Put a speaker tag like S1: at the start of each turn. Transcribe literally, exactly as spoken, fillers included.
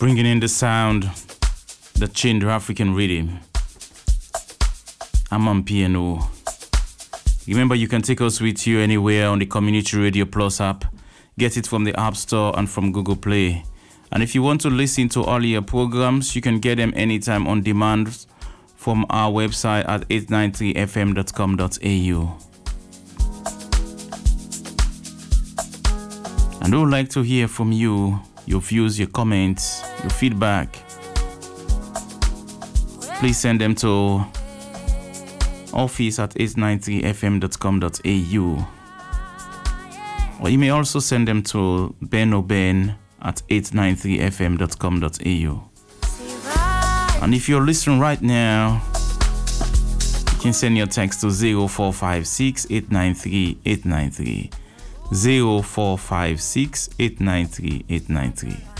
S1: bringing in the sound that changed African rhythm. I'm on piano. Remember, you can take us with you anywhere on the Community Radio Plus app. Get it from the App Store and from Google Play. And if you want to listen to earlier programs, you can get them anytime on demand from our website at eight ninety-three f m dot com dot a u. And we would like to hear from you, your views, your comments, your feedback. Please send them to office at eight ninety-three f m dot com dot a u. Or you may also send them to benoben at eight ninety-three f m dot com dot a u. And if you're listening right now, you can send your text to zero four five six, eight nine three, eight nine three. zero four five six, eight nine three, eight nine three.